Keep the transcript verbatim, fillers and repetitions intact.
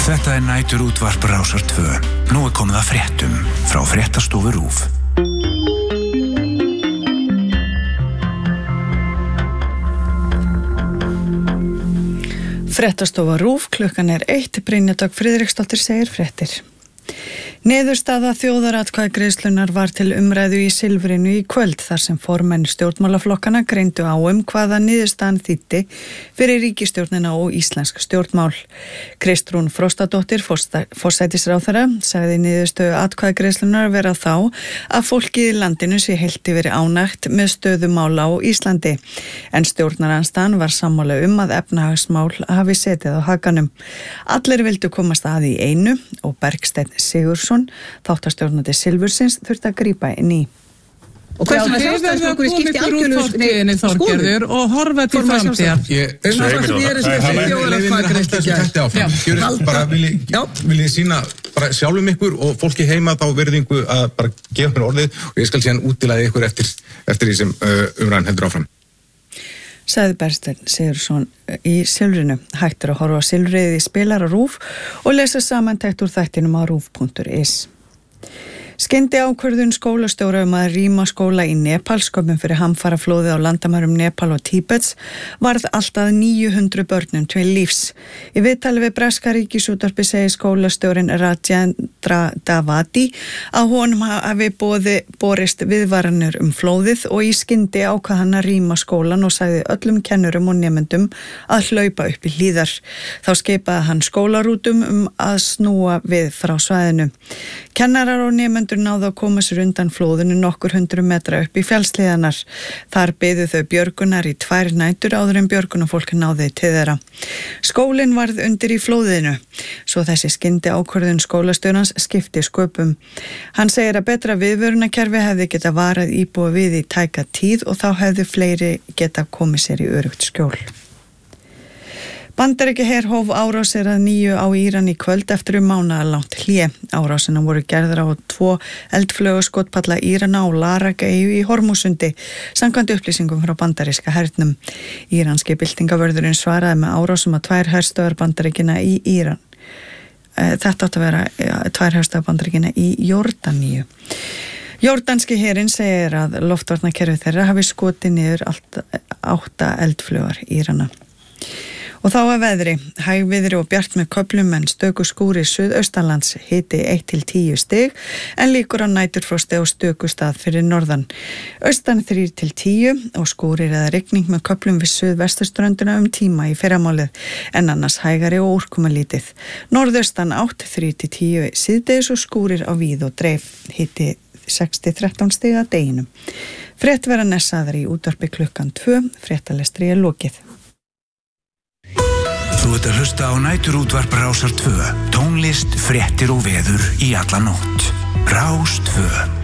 Þetta er nætur útvarp Rásar tvö. Nú er komið að fréttum frá fréttastofu RÚV. Fréttastofa RÚV, klukkan er eitt, Brynja Dögg Friðriksdóttir segir fréttir. Niðurstaða þjóðaratkvæðagreiðslunnar var til umræðu í Silfrinu í kvöld þar sem formenn stjórnmálaflokkana greindu á um hvaða niðurstaðan þýddi fyrir ríkisstjórnina og íslensk stjórnmál. Kristrún Frostadóttir, forsætisráðherra, sagði niðurstöðu atkvæðagreiðslunnar vera þá að fólkið í landinu sé heilt yfir ánægt með stöðu mála á Íslandi. En stjórnarandstaðan var sammála um að efnahagsmál hafi setið á hakanum. Allir vildu komast að í einu og Bergsteinn Sigurðsson, þáttastjórnandi Silfursins, þurfti að grípa inn í. Og hvernig að sjálfstæðisflokkurinn skipti algjörlega Þorgerður og horfa til framtíðar. Vil ég sína bara sjálfum ykkur og fólki heima þá virðingu að bara gefa mér orðið og ég skal síðan útilæði ykkur eftir, eftir því sem uh, umræðan heldur áfram. Sagði Bergsteinn Sigurðsson í Silfrinu. Hægt er að horfa á Silfriðið í spilar á RÚV og lesa samantekt úr þættinum á rúv punktur is. Skyndi ákvörðun skólastjóra um að rýma skóla í Nepal skömmum fyrir hamfaraflóðið á landamærum Nepal og Tíbets varð allt að níu hundruð börnum til lífs. Í viðtali við breska ríkisútvarpi segir skólastjórinn Rajendra Davadi að honum hafi boði borist viðvaranir um flóðið og í skyndi ákvað hann að rýma skólan og sagði öllum kennurum og nemendum að hlaupa upp í hlíðar. Þá skipaði hann skólarútum um að snúa við frá svæðinu. Kennarar og nemendur náðu að koma sér undan flóðinu nokkur hundru metra upp í fjallshlíðarnar. Þar biðu þau björgunar í tvær nætur áður en björgunarfólk náði til þeirra. Skólinn varð undir í flóðinu, svo þessi skyndi ákvörðun skólastjórans skipti sköpum. Hann segir að betra viðvörunarkerfi hefði geta varað íbúa við í tæka tíð og þá hefði fleiri geta komið sér í öruggt skjól. Bandaríkjaher hóf árásir að nýju á Íran í kvöld eftir um mánaðarlangt hlé. Árásina voru gerðar á tvo eldflaugaskotpalla Írana og Larak-eyju í Hormúsundi, samkvæmt upplýsingum frá bandaríska hernum. Íranski byltingavörðurinn svaraði með árásum að tvær herstöðvar Bandaríkjanna í Íran. Þetta átti að vera tvær herstöðvar Bandaríkjanna í Jórdaníu. Jórdanski herinn segir að loftvarnakerfi þeirra hafi skotið niður allt átta eldflaugar Írana. Og þá að veðri, hægviðri og bjart með köflum en stöku skúri suðaustanlands, hiti eitt til tíu stig en líkur á næturfrosti á stöku stað fyrir norðan. Austan þrír til tíu og skúrir eða rigning með köflum við suðvesturströnduna um tíma í fyrramálið en annars hægari og úrkomalítið. Norðaustan átt þrír til tíu síðdegis og skúrir á víð og dreif, hiti sex til þrettán stig að deginum. Frétt vera nessaðar í útvarpi klukkan tvö, fréttalestri er lokið. Þú ert að hlusta á næturútvarp Rásar tvö. Tónlist, fréttir og veður í alla nótt. Rás tvö.